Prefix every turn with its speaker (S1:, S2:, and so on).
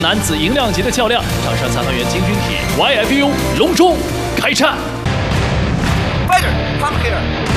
S1: 男子银量级的较量，长沙裁判员金军体 YFU 隆重开战。
S2: Fighter, come here.